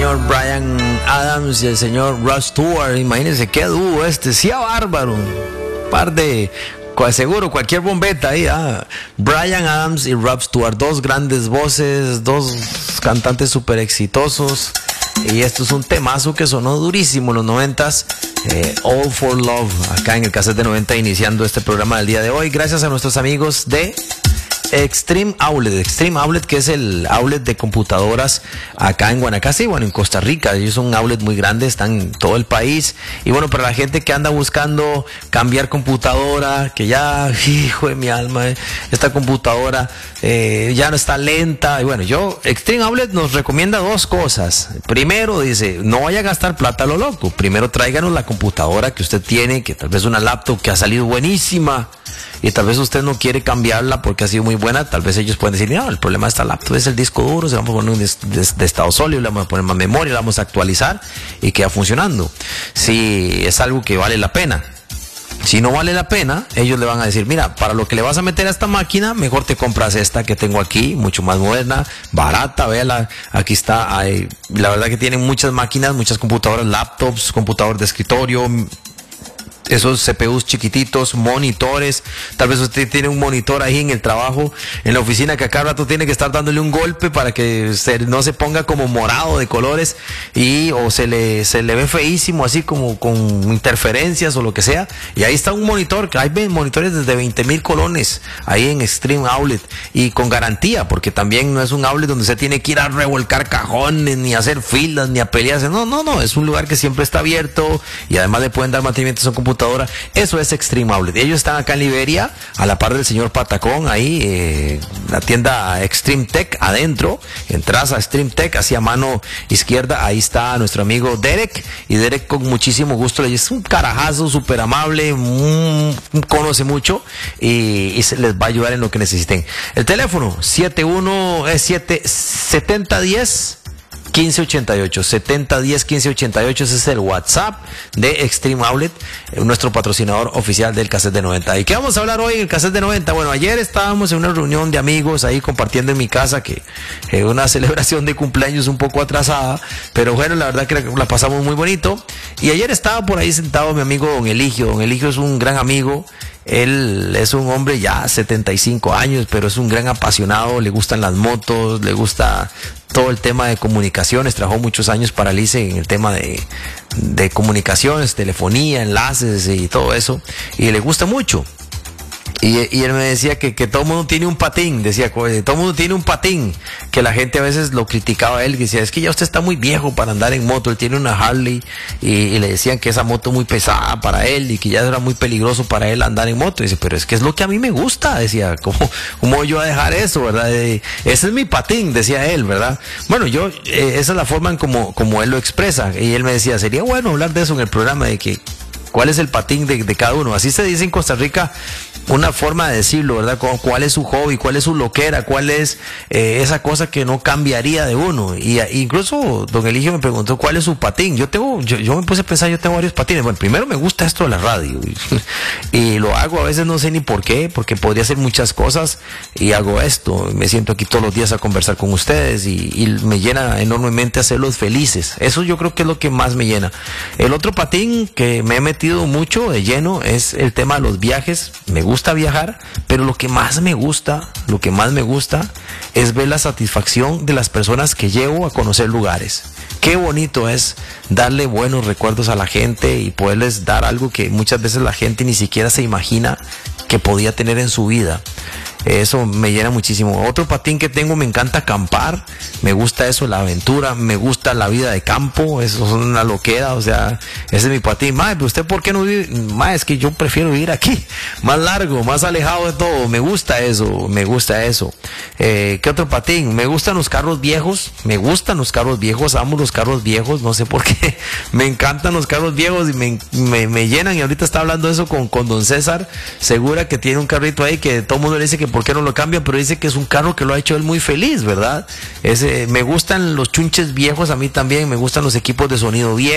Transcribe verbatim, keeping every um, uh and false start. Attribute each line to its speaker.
Speaker 1: señor Bryan Adams y el señor Rod Stewart. Imagínense qué dúo este, sí, a bárbaro. Un par de, seguro, cualquier bombeta ahí. Ah. Bryan Adams y Rod Stewart, dos grandes voces, dos cantantes súper exitosos. Y esto es un temazo que sonó durísimo en los noventas. Eh, All for Love, acá en el Cassette de noventa, iniciando este programa del día de hoy. Gracias a nuestros amigos de Extreme Outlet, Extreme Outlet, que es el outlet de computadoras acá en Guanacaste y bueno, en Costa Rica. Ellos son un outlet muy grande, están en todo el país. Y bueno, para la gente que anda buscando cambiar computadora, que ya, hijo de mi alma, eh, esta computadora eh, ya no está lenta. Y bueno, yo, Extreme Outlet nos recomienda dos cosas. Primero, dice, no vaya a gastar plata a lo loco. Primero, tráiganos la computadora que usted tiene, que tal vez una laptop que ha salido buenísima. Y tal vez usted no quiere cambiarla porque ha sido muy buena. Tal vez ellos pueden decir, no, el problema de esta laptop es el disco duro, se vamos a poner un de, de, de estado sólido, le vamos a poner más memoria, la vamos a actualizar y queda funcionando. Si es algo que vale la pena. Si no vale la pena, ellos le van a decir, mira, para lo que le vas a meter a esta máquina, mejor te compras esta que tengo aquí, mucho más moderna, barata, véala, aquí está. Hay, la verdad que tienen muchas máquinas, muchas computadoras, laptops, computador de escritorio, esos C P Us chiquititos, monitores. Tal vez usted tiene un monitor ahí en el trabajo, en la oficina, que a cada rato tiene que estar dándole un golpe para que se, no se ponga como morado de colores y o se le, se le ve feísimo, así como con interferencias o lo que sea. Y ahí está un monitor, que hay monitores desde veinte mil colones ahí en Extreme Outlet y con garantía, porque también no es un outlet donde se tiene que ir a revolcar cajones, ni a hacer filas, ni a pelearse. No, no, no, es un lugar que siempre está abierto y además le pueden dar mantenimiento a su computadora. Eso es Extreme Outlet. Ellos están acá en Liberia, a la par del señor Patacón, ahí, eh, la tienda Extreme Tech, adentro. Entras a Extreme Tech, hacia mano izquierda, ahí está nuestro amigo Derek. Y Derek, con muchísimo gusto, le dice, es un carajazo, súper amable, mmm, conoce mucho y, y se les va a ayudar en lo que necesiten. El teléfono, siete uno, es siete, setenta diez quince ochenta y ocho, setenta diez quince ochenta y ocho. Ese es el WhatsApp de Extreme Outlet, nuestro patrocinador oficial del Cassette de noventa. ¿Y qué vamos a hablar hoy en el Cassette de noventa? Bueno, ayer estábamos en una reunión de amigos ahí compartiendo en mi casa, que eh, una celebración de cumpleaños un poco atrasada, pero bueno, la verdad que la pasamos muy bonito. Y ayer estaba por ahí sentado mi amigo Don Eligio. Don Eligio es un gran amigo. Él es un hombre ya setenta y cinco años, pero es un gran apasionado, le gustan las motos, le gusta todo el tema de comunicaciones, trabajó muchos años para el I C E en el tema de, de comunicaciones, telefonía, enlaces y todo eso, y le gusta mucho. Y, y él me decía que, que todo el mundo tiene un patín, decía, todo el mundo tiene un patín, que la gente a veces lo criticaba a él, que decía, es que ya usted está muy viejo para andar en moto, él tiene una Harley, y, y le decían que esa moto muy pesada para él, y que ya era muy peligroso para él andar en moto. Y dice, pero es que es lo que a mí me gusta, decía, ¿cómo, cómo voy yo a dejar eso, verdad? Eh, ese es mi patín, decía él, ¿verdad? Bueno, yo, eh, esa es la forma en como, como él lo expresa, y él me decía, sería bueno hablar de eso en el programa, de que, ¿cuál es el patín de, de cada uno? Así se dice en Costa Rica, una forma de decirlo, ¿verdad? ¿Cuál es su hobby? ¿Cuál es su loquera? ¿Cuál es eh, esa cosa que no cambiaría de uno? Y incluso Don Eligio me preguntó cuál es su patín. Yo tengo, yo, yo me puse a pensar, yo tengo varios patines. Bueno, primero me gusta esto de la radio y, y lo hago a veces, no sé ni por qué, porque podría hacer muchas cosas y hago esto. Me siento aquí todos los días a conversar con ustedes y, y me llena enormemente hacerlos felices. Eso yo creo que es lo que más me llena. El otro patín que me he metido mucho de lleno es el tema de los viajes. Me gusta gusta viajar, pero lo que más me gusta, lo que más me gusta es ver la satisfacción de las personas que llevo a conocer lugares. Qué bonito es darle buenos recuerdos a la gente y poderles dar algo que muchas veces la gente ni siquiera se imagina que podía tener en su vida. Eso me llena muchísimo. Otro patín que tengo, me encanta acampar, me gusta eso, la aventura, me gusta la vida de campo, eso es una loquera, o sea, ese es mi patín. Mae, pero usted ¿por qué no vive? Mae, es que yo prefiero vivir aquí, más largo, más alejado de todo, me gusta eso, me gusta eso. Eh, ¿qué otro patín? Me gustan los carros viejos, me gustan los carros viejos, amo los carros viejos, no sé por qué, me encantan los carros viejos y me, me, me llenan. Y ahorita está hablando eso con, con don César Segura, que tiene un carrito ahí que todo el mundo le dice que por qué no lo cambia, pero dice que es un carro que lo ha hecho él muy feliz, ¿verdad? Ese, me gustan los chunches viejos, a mí también, me gustan los equipos de sonido viejos.